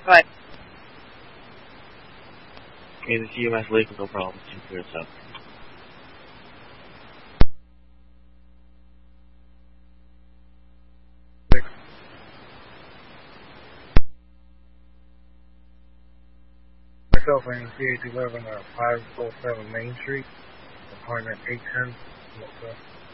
Right. Okay, the CMS legal, no problem. Check for yourself. Myself in CH11 507 Main Street, apartment 810.